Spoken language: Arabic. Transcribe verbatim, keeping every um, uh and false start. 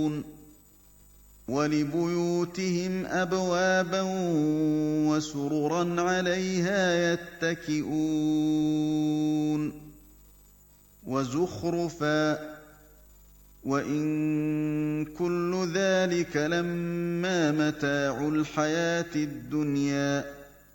وَلِبُيُوتِهِمْ أَبْوَابًا وَسُرُرًا عَلَيْهَا يَتَّكِئُونَ وَزُخْرُفًا ۚ وَإِن كُلُّ ذَٰلِكَ لَمَّا مَتَاعُ الْحَيَاةِ الدُّنْيَا